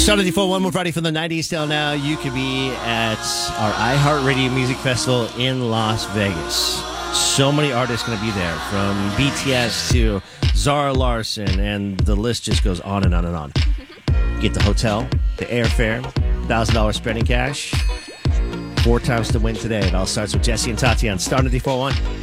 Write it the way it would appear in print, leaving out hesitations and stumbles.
Started before one more Friday from the 90s till now. You could be at our iHeartRadio Music Festival in Las Vegas. So many artists going to be there, from BTS to Zara Larsson, and the list just goes on and on and on. Get the hotel, the airfare, $1,000 spending cash. 4 times to win today. It all starts with Jesse and Tati on Star 94.1.